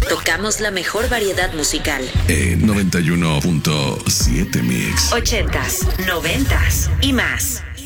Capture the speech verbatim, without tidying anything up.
tocamos la mejor variedad musical. En noventa y uno punto siete Mix. Ochentas, noventas y más.